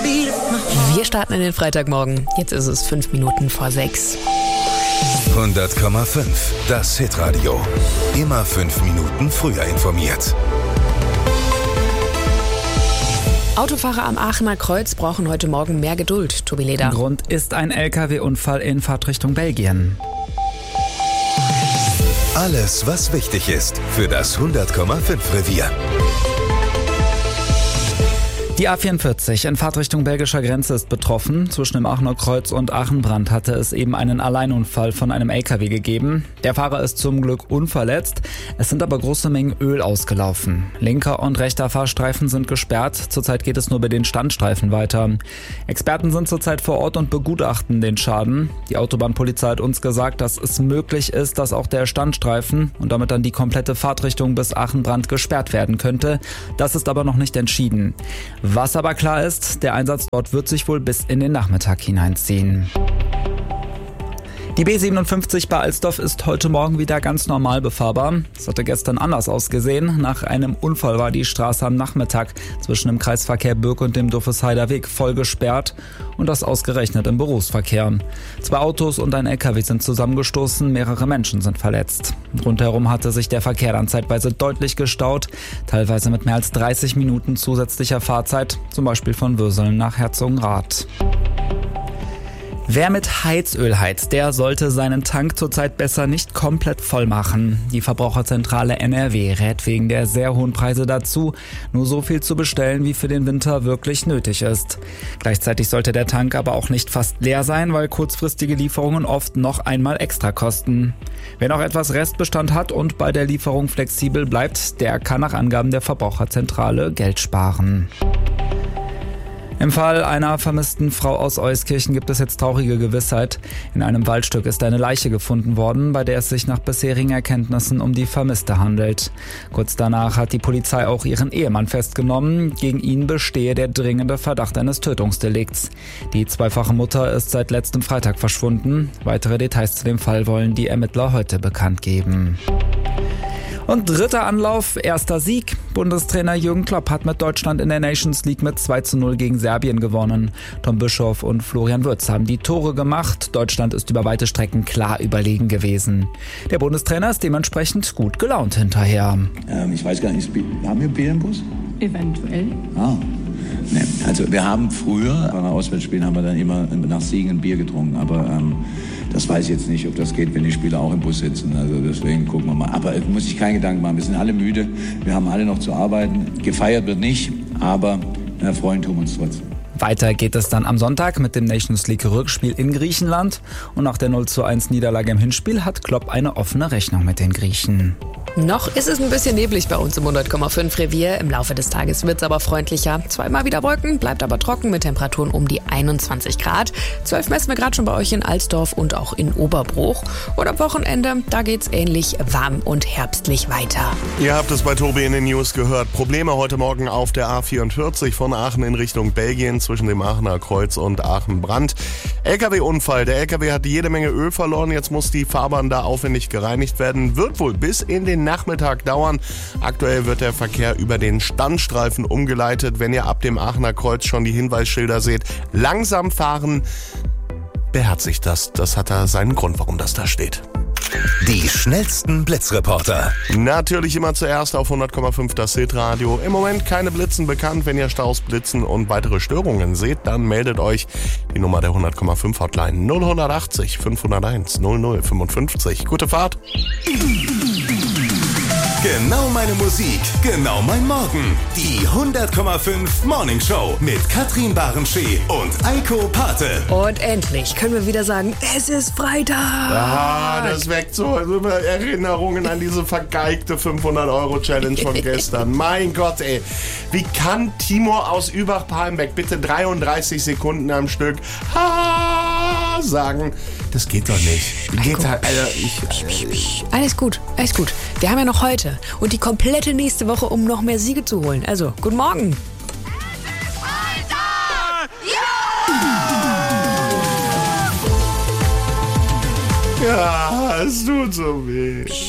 Wir starten in den Freitagmorgen. Jetzt ist es 5 Minuten vor 6. 100,5. Das Hitradio. Immer 5 Minuten früher informiert. Autofahrer am Aachener Kreuz brauchen heute Morgen mehr Geduld. Tobi Leder. Grund ist ein LKW-Unfall in Fahrtrichtung Belgien. Alles, was wichtig ist für das 100,5 Revier. Die A44 in Fahrtrichtung belgischer Grenze ist betroffen. Zwischen dem Aachener Kreuz und Aachenbrand hatte es eben einen Alleinunfall von einem LKW gegeben. Der Fahrer ist zum Glück unverletzt. Es sind aber große Mengen Öl ausgelaufen. Linker und rechter Fahrstreifen sind gesperrt. Zurzeit geht es nur bei den Standstreifen weiter. Experten sind zurzeit vor Ort und begutachten den Schaden. Die Autobahnpolizei hat uns gesagt, dass es möglich ist, dass auch der Standstreifen und damit dann die komplette Fahrtrichtung bis Aachenbrand gesperrt werden könnte. Das ist aber noch nicht entschieden. Was aber klar ist, der Einsatz dort wird sich wohl bis in den Nachmittag hineinziehen. Die B57 bei Alsdorf ist heute Morgen wieder ganz normal befahrbar. Es hatte gestern anders ausgesehen. Nach einem Unfall war die Straße am Nachmittag zwischen dem Kreisverkehr Birk und dem Duffelsheider Weg voll gesperrt und das ausgerechnet im Berufsverkehr. 2 Autos und ein LKW sind zusammengestoßen, mehrere Menschen sind verletzt. Rundherum hatte sich der Verkehr dann zeitweise deutlich gestaut, teilweise mit mehr als 30 Minuten zusätzlicher Fahrzeit, zum Beispiel von Würseln nach Herzogenrath. Wer mit Heizöl heizt, der sollte seinen Tank zurzeit besser nicht komplett voll machen. Die Verbraucherzentrale NRW rät wegen der sehr hohen Preise dazu, nur so viel zu bestellen, wie für den Winter wirklich nötig ist. Gleichzeitig sollte der Tank aber auch nicht fast leer sein, weil kurzfristige Lieferungen oft noch einmal extra kosten. Wer noch etwas Restbestand hat und bei der Lieferung flexibel bleibt, der kann nach Angaben der Verbraucherzentrale Geld sparen. Im Fall einer vermissten Frau aus Euskirchen gibt es jetzt traurige Gewissheit. In einem Waldstück ist eine Leiche gefunden worden, bei der es sich nach bisherigen Erkenntnissen um die Vermisste handelt. Kurz danach hat die Polizei auch ihren Ehemann festgenommen. Gegen ihn bestehe der dringende Verdacht eines Tötungsdelikts. Die zweifache Mutter ist seit letztem Freitag verschwunden. Weitere Details zu dem Fall wollen die Ermittler heute bekannt geben. Und dritter Anlauf, erster Sieg. Bundestrainer Jürgen Klopp hat mit Deutschland in der Nations League mit 2:0 gegen Serbien gewonnen. Tom Bischoff und Florian Wirtz haben die Tore gemacht. Deutschland ist über weite Strecken klar überlegen gewesen. Der Bundestrainer ist dementsprechend gut gelaunt hinterher. Ich weiß gar nicht, haben wir Bier im Bus? Eventuell. Nee. Also wir haben früher, bei Auswärtsspielen haben wir dann immer nach Siegen ein Bier getrunken, aber das weiß ich jetzt nicht, ob das geht, wenn die Spieler auch im Bus sitzen. Also deswegen gucken wir mal. Aber muss ich keinen Gedanken machen. Wir sind alle müde. Wir haben alle noch zu arbeiten. Gefeiert wird nicht, aber freuen tun wir uns trotzdem. Weiter geht es dann am Sonntag mit dem Nations League Rückspiel in Griechenland. Und nach der 0:1 Niederlage im Hinspiel hat Klopp eine offene Rechnung mit den Griechen. Noch ist es ein bisschen neblig bei uns im 100,5 Revier. Im Laufe des Tages wird es aber freundlicher. Zweimal wieder Wolken, bleibt aber trocken mit Temperaturen um die 21 Grad. 12 messen wir gerade schon bei euch in Alsdorf und auch in Oberbruch. Und am Wochenende, da geht's ähnlich warm und herbstlich weiter. Ihr habt es bei Tobi in den News gehört. Probleme heute Morgen auf der A44 von Aachen in Richtung Belgien zwischen dem Aachener Kreuz und Aachenbrand. LKW-Unfall. Der LKW hat jede Menge Öl verloren. Jetzt muss die Fahrbahn da aufwendig gereinigt werden. Wird wohl bis in den Nachmittag dauern. Aktuell wird der Verkehr über den Standstreifen umgeleitet. Wenn ihr ab dem Aachener Kreuz schon die Hinweisschilder seht, langsam fahren, beherzigt das. Das hat da seinen Grund, warum das da steht. Die schnellsten Blitzreporter. Natürlich immer zuerst auf 100,5 das Hitradio. Im Moment keine Blitzen bekannt. Wenn ihr Staus, Blitzen und weitere Störungen seht, dann meldet euch. Die Nummer der 100,5 Hotline 0180 501 0055. Gute Fahrt. Genau meine Musik, genau mein Morgen. Die 100,5 Morning Show mit Katrin Barenschee und Eiko Pate. Und endlich können wir wieder sagen, es ist Freitag. Das weckt so Erinnerungen an diese vergeigte 500-Euro-Challenge von gestern. Mein Gott, ey. Wie kann Timur aus Übach-Palmbeck bitte 33 Sekunden am Stück sagen? Das geht doch nicht. Geht halt, Alles gut, alles gut. Wir haben ja noch heute und die komplette nächste Woche, um noch mehr Siege zu holen. Also, guten Morgen. Ja, es tut so weh.